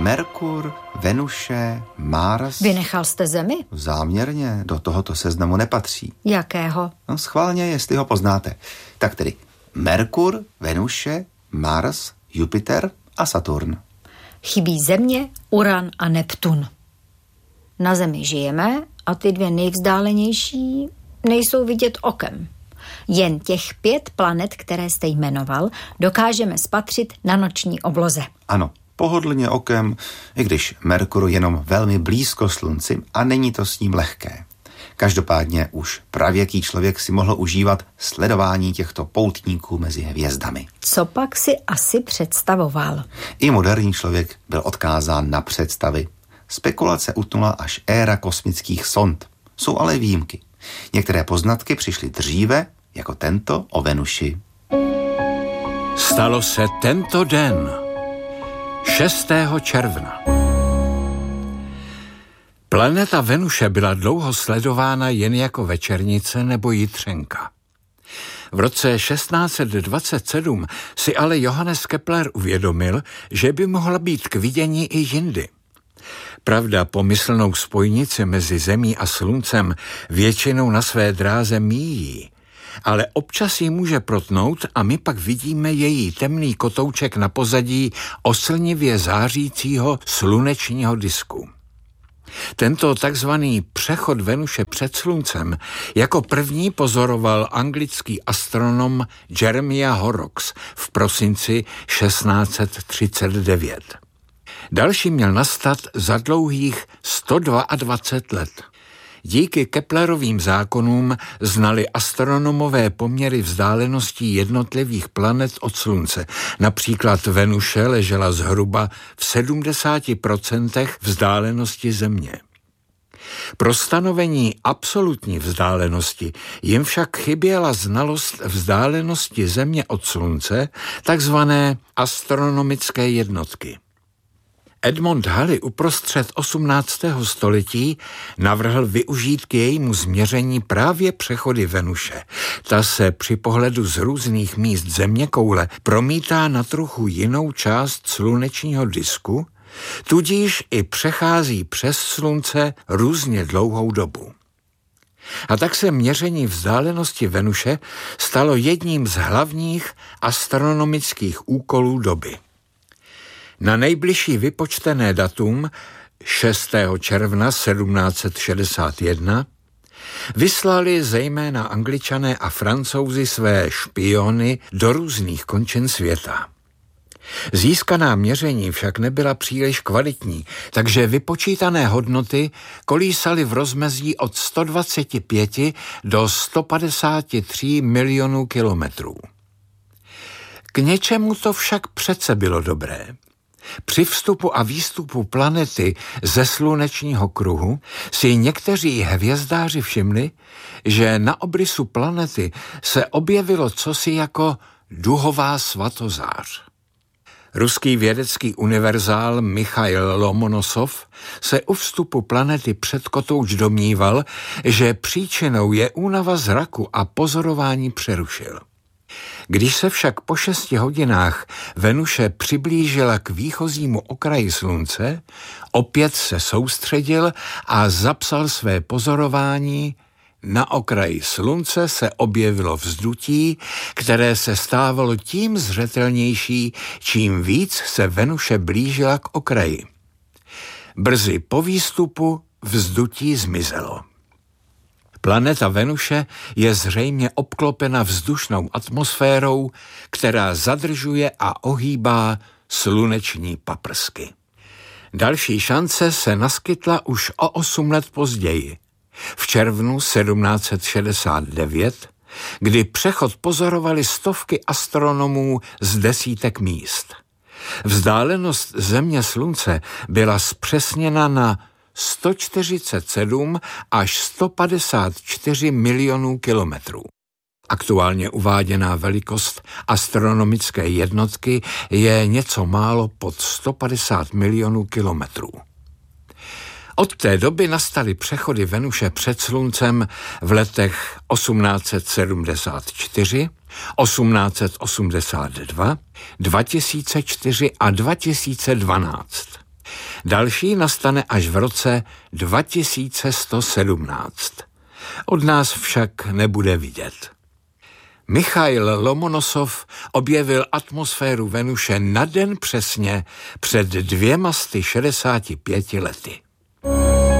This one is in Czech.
Merkur, Venuše, Mars. Vynechal jste Zemi? Záměrně, do tohoto seznamu nepatří. Jakého? No schválně, jestli ho poznáte. Tak tedy Merkur, Venuše, Mars, Jupiter a Saturn. Chybí Země, Uran a Neptun. Na Zemi žijeme a ty dvě nejvzdálenější nejsou vidět okem. Jen těch 5 planet, které jste jmenoval, dokážeme spatřit na noční obloze. Ano, pohodlně okem, i když Merkur jenom velmi blízko Slunci a není to s ním lehké. Každopádně už pravěký člověk si mohl užívat sledování těchto poutníků mezi hvězdami. Co pak si asi představoval? I moderní člověk byl odkázán na představy. Spekulace utnula až éra kosmických sond. Jsou ale výjimky. Některé poznatky přišly dříve, jako tento o Venuši. Stalo se tento den, 6. června. Planeta Venuše byla dlouho sledována jen jako večernice nebo jitřenka. V roce 1627 si ale Johannes Kepler uvědomil, že by mohla být k vidění i jindy. Pravda, pomyslnou spojnici mezi Zemí a Sluncem většinou na své dráze míjí, ale občas ji může protnout a my pak vidíme její temný kotouček na pozadí oslnivě zářícího slunečního disku. Tento takzvaný přechod Venuše před Sluncem jako první pozoroval anglický astronom Jeremiah Horrocks v prosinci 1639. Další měl nastat za dlouhých 122 let. Díky Keplerovým zákonům znali astronomové poměry vzdáleností jednotlivých planet od Slunce. Například Venuše ležela zhruba v 70% vzdálenosti Země. Pro stanovení absolutní vzdálenosti jim však chyběla znalost vzdálenosti Země od Slunce, takzvané astronomické jednotky. Edmund Halley uprostřed 18. století navrhl využít k jejímu změření právě přechody Venuše. Ta se při pohledu z různých míst zeměkoule promítá na trochu jinou část slunečního disku, tudíž i přechází přes Slunce různě dlouhou dobu. A tak se měření vzdálenosti Venuše stalo jedním z hlavních astronomických úkolů doby. Na nejbližší vypočtené datum 6. června 1761 vyslali zejména Angličané a Francouzi své špiony do různých končin světa. Získaná měření však nebyla příliš kvalitní, takže vypočítané hodnoty kolísaly v rozmezí od 125 do 153 milionů kilometrů. K něčemu to však přece bylo dobré. Při vstupu a výstupu planety ze slunečního kruhu si někteří hvězdáři všimli, že na obrysu planety se objevilo cosi jako duhová svatozář. Ruský vědecký univerzál Michail Lomonosov se u vstupu planety před kotouč domníval, že příčinou je únava zraku a pozorování přerušil. Když se však po 6 hodinách Venuše přiblížila k výchozímu okraji Slunce, opět se soustředil a zapsal své pozorování. Na okraji Slunce se objevilo vzdutí, které se stávalo tím zřetelnější, čím víc se Venuše blížila k okraji. Brzy po výstupu vzdutí zmizelo. Planeta Venuše je zřejmě obklopena vzdušnou atmosférou, která zadržuje a ohýbá sluneční paprsky. Další šance se naskytla už o 8 let později, v červnu 1769, kdy přechod pozorovali stovky astronomů z desítek míst. Vzdálenost Země Slunce byla zpřesněna na 147 až 154 milionů kilometrů. Aktuálně uváděná velikost astronomické jednotky je něco málo pod 150 milionů kilometrů. Od té doby nastaly přechody Venuše před Sluncem v letech 1874, 1882, 2004 a 2012. Další nastane až v roce 2117. Od nás však nebude vidět. Michail Lomonosov objevil atmosféru Venuše na den přesně před 265 lety.